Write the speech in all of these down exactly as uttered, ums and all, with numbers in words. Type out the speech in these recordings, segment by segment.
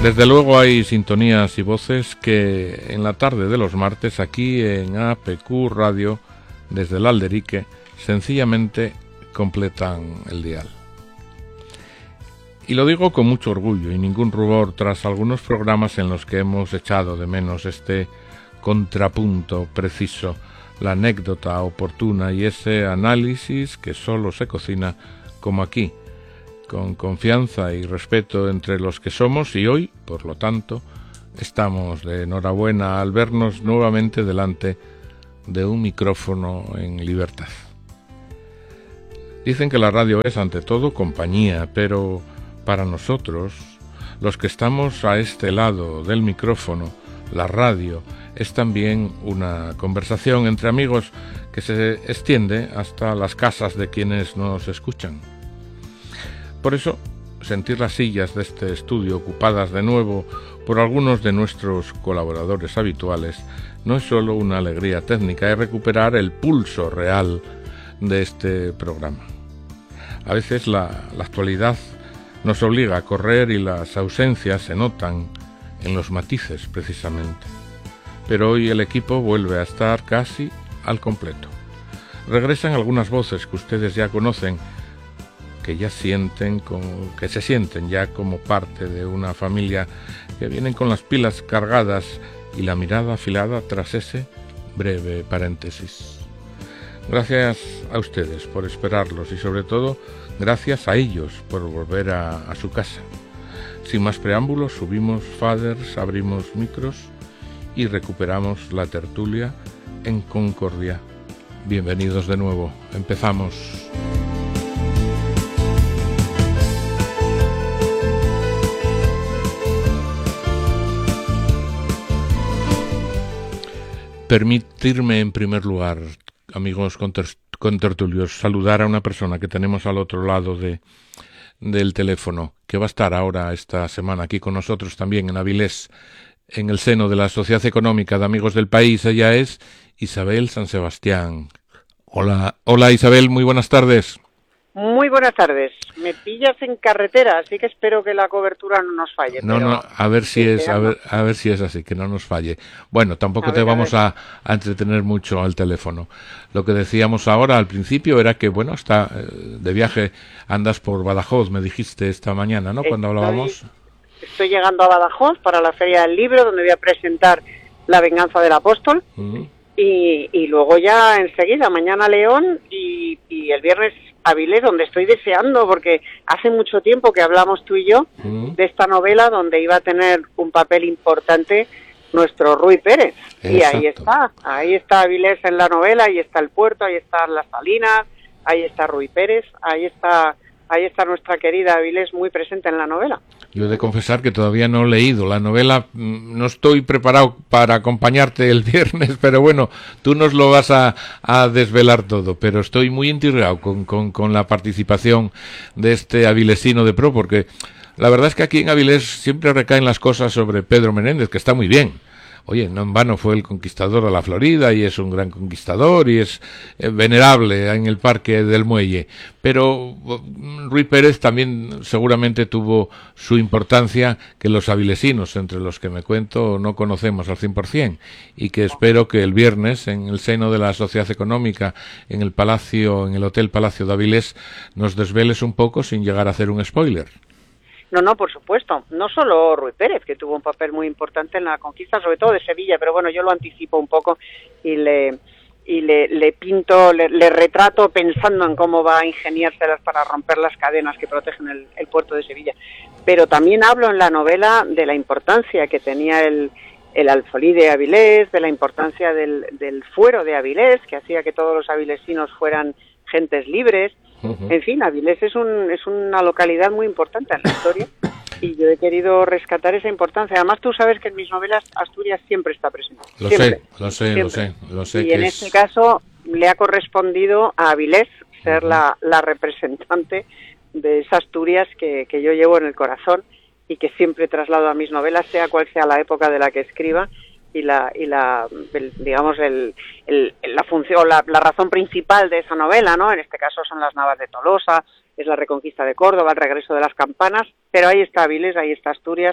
Desde luego hay sintonías y voces que en la tarde de los martes aquí en A P Q Radio, desde el Alderique, sencillamente completan el dial. Y lo digo con mucho orgullo y ningún rubor tras algunos programas en los que hemos echado de menos este contrapunto preciso, la anécdota oportuna y ese análisis que solo se cocina como aquí, con confianza y respeto entre los que somos, y hoy, por lo tanto, estamos de enhorabuena al vernos nuevamente delante de un micrófono en libertad. Dicen que la radio es ante todo compañía, pero para nosotros, los que estamos a este lado del micrófono, la radio es también una conversación entre amigos que se extiende hasta las casas de quienes nos escuchan. Por eso, sentir las sillas de este estudio ocupadas de nuevo por algunos de nuestros colaboradores habituales no es solo una alegría técnica, es recuperar el pulso real de este programa. A veces la, la actualidad nos obliga a correr y las ausencias se notan en los matices precisamente. Pero hoy el equipo vuelve a estar casi al completo. Regresan algunas voces que ustedes ya conocen, que ya sienten, como, que se sienten ya como parte de una familia, que vienen con las pilas cargadas y la mirada afilada tras ese breve paréntesis. Gracias a ustedes por esperarlos y sobre todo gracias a ellos por volver a, a su casa. Sin más preámbulos, subimos faders, abrimos micros y recuperamos la tertulia en concordia. Bienvenidos de nuevo. Empezamos. Permitirme en primer lugar, amigos contertulios, saludar a una persona que tenemos al otro lado de, del teléfono, que va a estar ahora esta semana aquí con nosotros también en Avilés, en el seno de la Sociedad Económica de Amigos del País. Ella es Isabel San Sebastián. Hola, hola Isabel, muy buenas tardes. Muy buenas tardes. Me pillas en carretera, así que espero que la cobertura no nos falle. No, pero... no, a ver si es, a ver, a ver si es así, que no nos falle. Bueno, tampoco a te ver, vamos a, a, a entretener mucho al teléfono. Lo que decíamos ahora al principio era que, bueno, está de viaje, andas por Badajoz, me dijiste esta mañana, ¿no? Cuando estoy, hablábamos. Estoy llegando a Badajoz para la Feria del Libro, donde voy a presentar La venganza del apóstol. Uh-huh. y, y luego ya enseguida, mañana León y, y el viernes Avilés, donde estoy deseando, porque hace mucho tiempo que hablamos tú y yo uh-huh. de esta novela donde iba a tener un papel importante nuestro Rui Pérez. Exacto. Y ahí está, ahí está Avilés en la novela, ahí está el puerto, ahí están las salinas, ahí está Rui Pérez, ahí está, ahí está nuestra querida Avilés muy presente en la novela. Yo he de confesar que todavía no he leído la novela, no estoy preparado para acompañarte el viernes, pero bueno, tú nos lo vas a, a desvelar todo, pero estoy muy intrigado con, con, con la participación de este avilesino de pro, porque la verdad es que aquí en Avilés siempre recaen las cosas sobre Pedro Menéndez, que está muy bien. Oye, no en vano fue el conquistador de la Florida y es un gran conquistador y es eh, venerable en el Parque del Muelle. Pero Rui Pérez también seguramente tuvo su importancia que los avilesinos, entre los que me cuento, no conocemos al cien por cien y que espero que el viernes, en el seno de la Sociedad Económica, en el Palacio, en el Hotel Palacio de Avilés, nos desveles un poco sin llegar a hacer un spoiler. No, no, por supuesto. No solo Rui Pérez, que tuvo un papel muy importante en la conquista, sobre todo de Sevilla, pero bueno, yo lo anticipo un poco y le y le, le pinto, le, le retrato pensando en cómo va a ingeniárselas para romper las cadenas que protegen el, el puerto de Sevilla. Pero también hablo en la novela de la importancia que tenía el, el alfolí de Avilés, de la importancia del, del fuero de Avilés, que hacía que todos los avilesinos fueran gentes libres. Uh-huh. En fin, Avilés es un es una localidad muy importante en la historia y yo he querido rescatar esa importancia. Además, tú sabes que en mis novelas Asturias siempre está presente. Lo siempre, sé, lo sé, siempre. lo sé, lo sé. Y que en es... este caso le ha correspondido a Avilés ser uh-huh. la, la representante de esa Asturias que, que yo llevo en el corazón y que siempre traslado a mis novelas, sea cual sea la época de la que escriba. y la y la el, digamos el, el la función la, la razón principal de esa novela, ¿no? En este caso son las Navas de Tolosa, es la reconquista de Córdoba, el regreso de las campanas, pero ahí está Avilés, ahí está Asturias,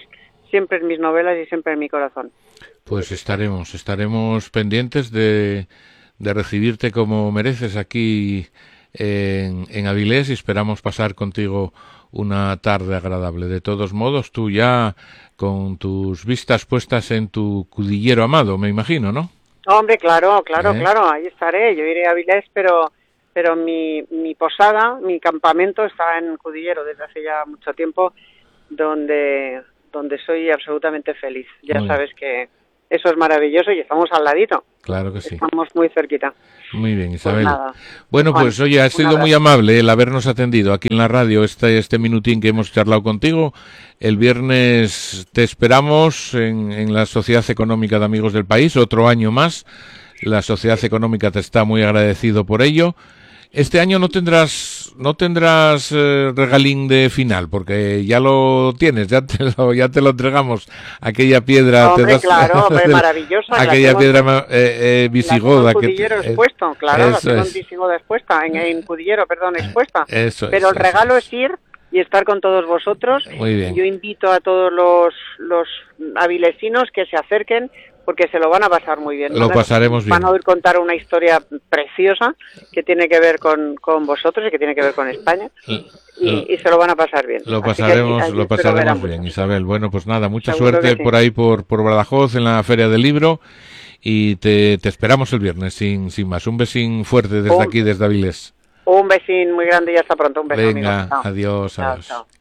siempre en mis novelas y siempre en mi corazón. Pues estaremos, estaremos pendientes de, de recibirte como mereces aquí en, en Avilés y esperamos pasar contigo una tarde agradable. De todos modos, tú ya con tus vistas puestas en tu Cudillero amado, me imagino, ¿no? Hombre, claro, claro, ¿Eh? claro, ahí estaré. Yo iré a Avilés, pero pero mi, mi posada, mi campamento está en Cudillero desde hace ya mucho tiempo, donde donde soy absolutamente feliz. Ya Muy sabes que eso es maravilloso y estamos al ladito. Claro que sí. Estamos muy cerquita. Muy bien, Isabel. Pues nada. Bueno, pues Juan, oye, ha sido muy amable el habernos atendido aquí en la radio este, este minutín que hemos charlado contigo. El viernes te esperamos en, en la Sociedad Económica de Amigos del País, otro año más. La Sociedad Económica te está muy agradecido por ello. Este año no tendrás no tendrás eh, regalín de final, porque ya lo tienes, ya te lo, ya te lo entregamos. Aquella piedra... Hombre, te das, claro, hombre, maravillosa. Aquella piedra eh, eh, visigoda. La tengo en Cudillero que, expuesto, claro, la tengo es. en visigoda expuesta, en, en Cudillero, perdón, expuesta. Eso Pero es, el regalo es. es ir y estar con todos vosotros. Muy bien. Yo invito a todos los, los avilesinos que se acerquen, porque se lo van a pasar muy bien. Lo van a, pasaremos bien. Van a oír contar una historia preciosa que tiene que ver con, con vosotros y que tiene que ver con España. Y, y se lo van a pasar bien. Lo Así pasaremos, allí, allí lo pasaremos lo bien, Isabel. Bueno, pues nada, mucha Seguro suerte sí. por ahí, por, por Badajoz, en la Feria del Libro. Y te, te esperamos el viernes, sin, sin más. Un besín fuerte desde un, aquí, desde Avilés. Un besín muy grande y hasta pronto. Un beso, Venga, amigos. Chao. adiós. Chao, adiós. chao.